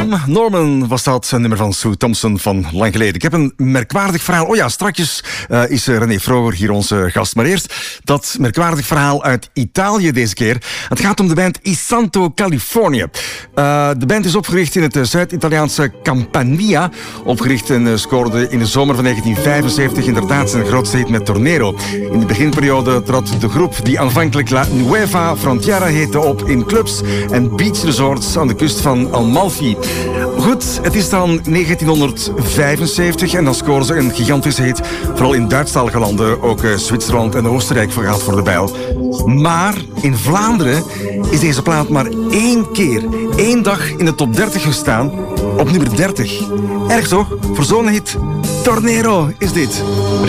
Norman was dat, een nummer van Sue Thompson van lang geleden. Ik heb een merkwaardig verhaal. Oh ja, strakjes is René Vroger hier onze gast. Maar eerst dat merkwaardig verhaal uit Italië deze keer. Het gaat om de band I Santo California. De band is opgericht in het Zuid-Italiaanse Campania. Opgericht en scoorde in de zomer van 1975 inderdaad zijn grootste hit met Tornero. In de beginperiode trad de groep, die aanvankelijk La Nueva Frontiera heette, op in clubs en beach resorts aan de kust van Amalfi. Goed, het is dan 1975 en dan scoren ze een gigantische hit. Vooral in Duitsstalige landen, ook Zwitserland en Oostenrijk gaat voor de bijl. Maar in Vlaanderen is deze plaat maar één dag in de top 30 gestaan, op nummer 30. Erg toch? Voor zo'n hit. Tornero is dit.